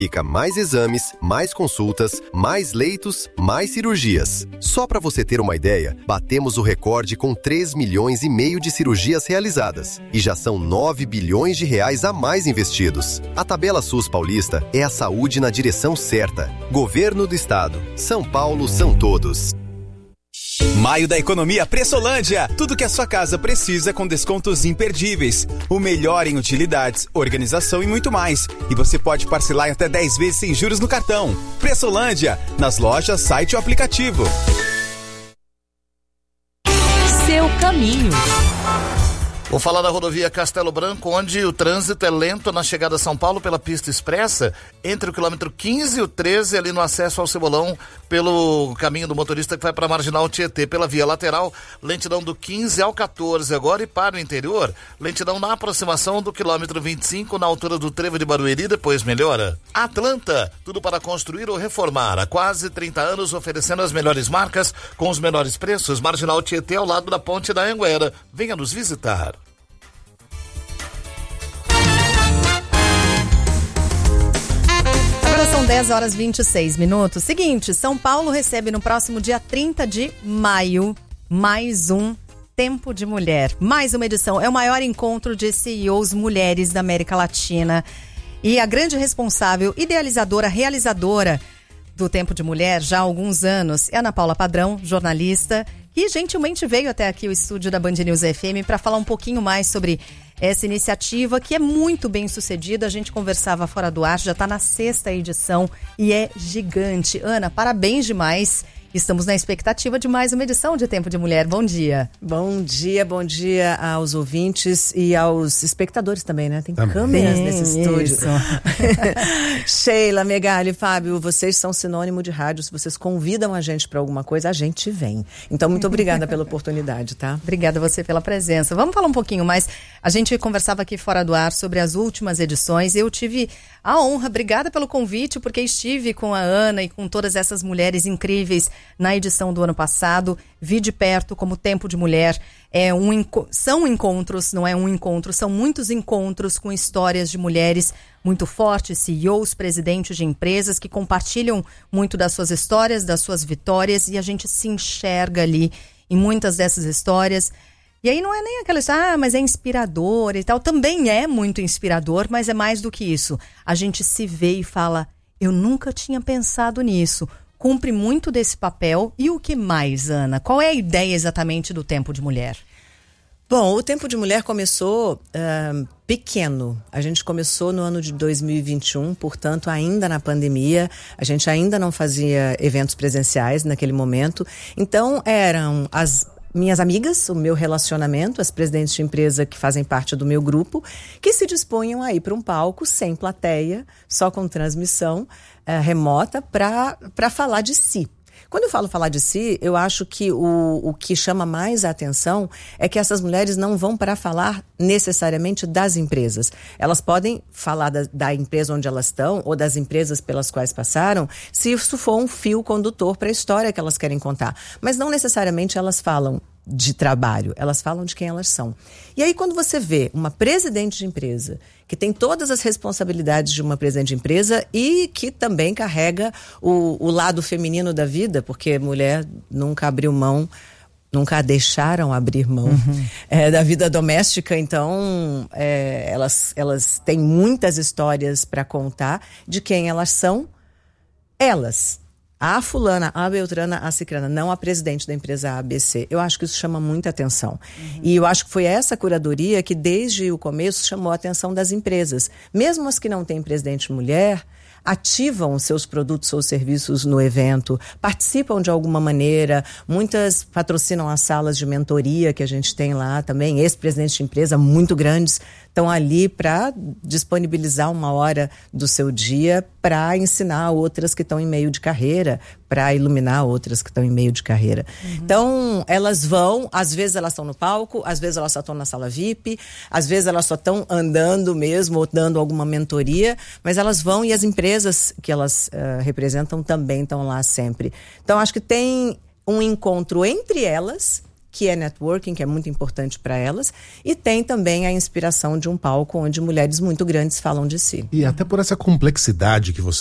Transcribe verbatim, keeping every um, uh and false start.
Mais exames, mais consultas, mais leitos, mais cirurgias. Só para você ter uma ideia, batemos o recorde com três milhões e meio de cirurgias realizadas. E já são nove bilhões de reais a mais investidos. A tabela SUS paulista é a saúde na direção certa. Governo do Estado. São Paulo são todos. Maio da Economia Pressolândia. Tudo que a sua casa precisa com descontos imperdíveis. O melhor em utilidades, organização e muito mais. E você pode parcelar em até dez vezes sem juros no cartão. Pressolândia, nas lojas, site ou aplicativo. Seu caminho. Vou falar da rodovia Castelo Branco, onde o trânsito é lento na chegada a São Paulo pela pista expressa, entre o quilômetro quinze e o treze, ali no acesso ao Cebolão, pelo caminho do motorista que vai para a Marginal Tietê. Pela via lateral, lentidão do quinze ao quatorze agora, e para o interior, lentidão na aproximação do quilômetro vinte e cinco, na altura do Trevo de Barueri, depois melhora. Atlanta, tudo para construir ou reformar. Há quase trinta anos oferecendo as melhores marcas com os menores preços. Marginal Tietê, ao lado da Ponte da Anguera. Venha nos visitar. São dez horas e vinte e seis minutos. Seguinte, São Paulo recebe no próximo dia trinta de maio mais um Tempo de Mulher. Mais uma edição. É o maior encontro de C E Os mulheres da América Latina. E a grande responsável, idealizadora, realizadora do Tempo de Mulher já há alguns anos é a Ana Paula Padrão, jornalista, que gentilmente veio até aqui o estúdio da Band News F M para falar um pouquinho mais sobre essa iniciativa, que é muito bem sucedida. A gente conversava fora do ar, já está na sexta edição e é gigante. Ana, parabéns demais. Estamos na expectativa de mais uma edição de Tempo de Mulher. Bom dia. Bom dia, bom dia aos ouvintes e aos espectadores também, né? Tem também. Câmeras Sim, nesse estúdio. Isso. Sheila, Megali, Fábio, vocês são sinônimo de rádio. Se vocês convidam a gente para alguma coisa, a gente vem. Então, muito obrigada pela oportunidade, tá? Obrigada a você pela presença. Vamos falar um pouquinho mais. A gente conversava aqui fora do ar sobre as últimas edições. Eu tive a honra, obrigada pelo convite, porque estive com a Ana e com todas essas mulheres incríveis na edição do ano passado. Vi de perto como Tempo de Mulher é um enco- são encontros, não é um encontro, são muitos encontros com histórias de mulheres muito fortes, C E Os, presidentes de empresas que compartilham muito das suas histórias, das suas vitórias, e a gente se enxerga ali em muitas dessas histórias. E aí não é nem aquela história, ah, mas é inspirador e tal. Também é muito inspirador, mas é mais do que isso. A gente se vê e fala, eu nunca tinha pensado nisso. Cumpre muito desse papel. E o que mais, Ana? Qual é a ideia exatamente do Tempo de Mulher? Bom, o Tempo de Mulher começou uh, pequeno. A gente começou no ano de dois mil e vinte e um, portanto, ainda na pandemia. A gente ainda não fazia eventos presenciais naquele momento. Então, eram as minhas amigas, o meu relacionamento, as presidentes de empresa que fazem parte do meu grupo, que se dispunham a ir para um palco sem plateia, só com transmissão uh, remota, para para falar de si. Quando eu falo falar de si, eu acho que o, o que chama mais a atenção é que essas mulheres não vão para falar necessariamente das empresas. Elas podem falar da, da empresa onde elas estão ou das empresas pelas quais passaram, se isso for um fio condutor para a história que elas querem contar. Mas não necessariamente elas falam de trabalho, elas falam de quem elas são. E aí quando você vê uma presidente de empresa que tem todas as responsabilidades de uma presidente de empresa e que também carrega o, o lado feminino da vida, porque mulher nunca abriu mão, nunca a deixaram abrir mão uhum. é, da vida doméstica, então é, elas, elas têm muitas histórias para contar de quem elas são, elas. A fulana, a beltrana, a cicrana, não a presidente da empresa A B C. Eu acho que isso chama muita atenção. Uhum. E eu acho que foi essa curadoria que desde o começo chamou a atenção das empresas. Mesmo as que não têm presidente mulher, ativam seus produtos ou serviços no evento, participam de alguma maneira, muitas patrocinam as salas de mentoria que a gente tem lá também, ex-presidentes de empresa muito grandes estão ali para disponibilizar uma hora do seu dia para ensinar outras que estão em meio de carreira, para iluminar outras que estão em meio de carreira. Uhum. Então, elas vão, às vezes elas estão no palco, às vezes elas só estão na sala V I P, às vezes elas só estão andando mesmo ou dando alguma mentoria, mas elas vão e as empresas que elas uh, representam também estão lá sempre. Então, acho que tem um encontro entre elas que é networking, que é muito importante para elas, e tem também a inspiração de um palco onde mulheres muito grandes falam de si. E até por essa complexidade que você